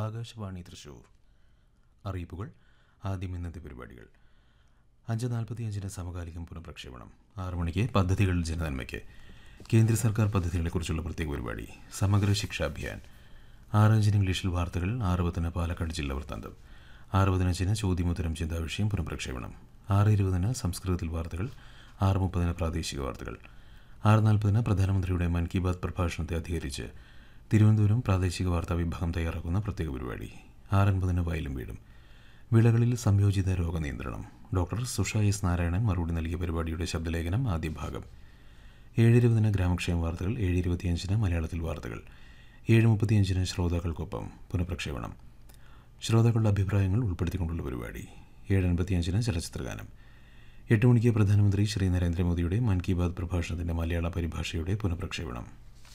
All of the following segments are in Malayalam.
ആകാശവാണി തൃശൂർ. അറിയിപ്പുകൾ. ആദ്യം ഇന്നത്തെ പരിപാടികൾ. 5:45 സമകാലികം പുനഃപ്രക്ഷേപണം. 6 മണിക്ക് പദ്ധതികൾ ജനനന്മയ്ക്ക്. കേന്ദ്ര സർക്കാർ പദ്ധതികളെക്കുറിച്ചുള്ള പ്രത്യേക പരിപാടി സമഗ്ര ശിക്ഷാ അഭിയാൻ. 6:05 ഇംഗ്ലീഷിൽ വാർത്തകൾ. 6:10 പാലക്കാട് ജില്ലാ വൃത്താന്തം. 6:15 ചോദ്യമുത്തരം ചിന്താവിഷയം പുനഃപ്രക്ഷേപണം. 6:20 സംസ്കൃതത്തിൽ വാർത്തകൾ. 6:30 പ്രാദേശിക വാർത്തകൾ. 6:40 പ്രധാനമന്ത്രിയുടെ മൻ കി ബാത് പ്രഭാഷണത്തെ അധികരിച്ച് തിരുവനന്തപുരം പ്രാദേശിക വാർത്താ വിഭാഗം തയ്യാറാക്കുന്ന പ്രത്യേക പരിപാടി. 6:50 വയലും വീടും. വിളകളിൽ സംയോജിത രോഗനിയന്ത്രണം. ഡോക്ടർ സുഷ എസ് നാരായണൻ മറുപടി നൽകിയ പരിപാടിയുടെ ശബ്ദലേഖനം ആദ്യ ഭാഗം. 7:20 ഗ്രാമക്ഷേമ വാർത്തകൾ. 7:25 മലയാളത്തിൽ വാർത്തകൾ. 7:35 ശ്രോതാക്കൾക്കൊപ്പം പുനഃപ്രക്ഷേപണം. ശ്രോതാക്കളുടെ അഭിപ്രായങ്ങൾ ഉൾപ്പെടുത്തിക്കൊണ്ടുള്ള പരിപാടി. 7:55 ചലച്ചിത്രഗാനം. 8 മണിക്ക് പ്രധാനമന്ത്രി ശ്രീ നരേന്ദ്രമോദിയുടെ മൻ കി ബാത് പ്രഭാഷണത്തിൻ്റെ മലയാള പരിഭാഷയുടെ പുനഃപ്രക്ഷേപണം.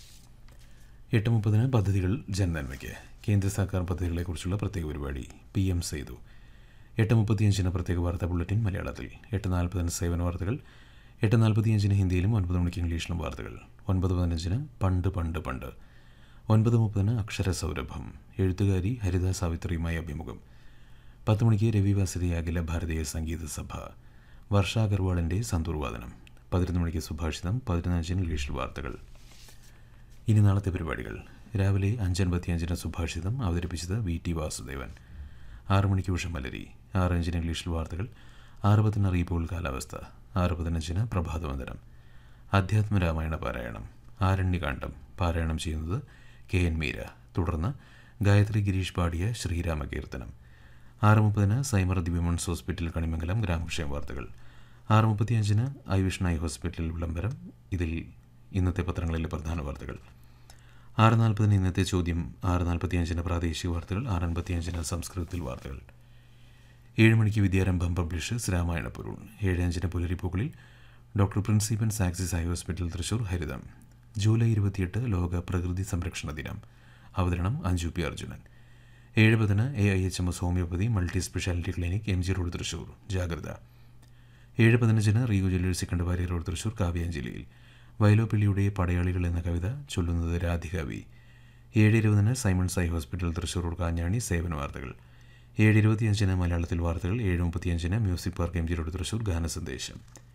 8:30 പദ്ധതികൾ ജനനന്മയ്ക്ക്. കേന്ദ്ര സർക്കാർ പദ്ധതികളെക്കുറിച്ചുള്ള പ്രത്യേക പരിപാടി PM സേതു. 8:35 പ്രത്യേക വാർത്താ ബുള്ളറ്റിൻ മലയാളത്തിൽ. 8:40 സേവന വാർത്തകൾ. 8:45 ഹിന്ദിയിലും 9 മണിക്ക് ഇംഗ്ലീഷിലും വാർത്തകൾ. 9:15 പണ്ട് പണ്ട് പണ്ട്. 9:30 അക്ഷരസൗരഭം. എഴുത്തുകാരി ഹരിത സാവിത്രിയുമായി അഭിമുഖം. 10 മണിക്ക് രവിവാസരി അഖില ഭാരതീയ സംഗീത സഭ. വർഷ അഗർവാളിൻ്റെ സന്തൂർവാദനം. 11 മണിക്ക് സുഭാഷിതം. 11:05 ഇംഗ്ലീഷിൽ വാർത്തകൾ. ഇനി നാളത്തെ പരിപാടികൾ. രാവിലെ 5:55 സുഭാഷിതം അവതരിപ്പിച്ചത് VT വാസുദേവൻ. 6 മണിക്ക് ഉഷമലരി. 6:05 ഇംഗ്ലീഷിൽ വാർത്തകൾ. 6:10 അറിയിപ്പുകൾ കാലാവസ്ഥ. 6:15 പ്രഭാതവന്ദനം. അധ്യാത്മരാമായണ പാരായണം. ആരണ്യകാന്ഡം പാരായണം ചെയ്യുന്നത് KN മീര. തുടർന്ന് ഗായത്രി ഗിരീഷ് പാടിയ ശ്രീരാമകീർത്തനം. 6:30 സൈമർ വിമൺസ് ഹോസ്പിറ്റൽ കണിമംഗലം ഗ്രാമക്ഷേമ വാർത്തകൾ. 6:35 ഐവിഷൻ ഐ ഹോസ്പിറ്റൽ വിളംബരം. ഇതിൽ ഇന്നത്തെ പത്രങ്ങളിലെ പ്രധാന വാർത്തകൾ. 6:40 ഇന്നത്തെ ചോദ്യം. 6:45 പ്രാദേശിക വാർത്തകൾ. 6:55 സംസ്കൃതത്തിൽ വാർത്തകൾ. 7 മണിക്ക് വിദ്യാരംഭം പബ്ലിഷേഴ്സ് രാമായണ പൊരുൾ. 7:05 പുലരിപ്പൂക്കളിൽ doctor പ്രിൻസിപ്പൻസ് axis eye hospital Thrissur ഹരിതം. ജൂലൈ 28 ലോക പ്രകൃതി സംരക്ഷണ ദിനം. അവതരണം Anju P Arjunan. 7:10 AIHMS homeopathy multi speciality clinic MG road Thrissur ജാഗ്രത. 7:15 റിയു ജ്വല്ലേഴ്സ് സെക്കൻഡ് റോഡ് തൃശൂർ കാവ്യാഞ്ജലിയിൽ വയലോപ്പിള്ളിയുടെ പടയാളികൾ എന്ന കവിത ചൊല്ലുന്നത് Radhika V. 7:20 Symons eye hospital Thrissur Kanjani സേവന വാർത്തകൾ. 7:25 മലയാളത്തിൽ വാർത്തകൾ. 7:35 music park MG road Thrissur ഗാനസന്ദേശം.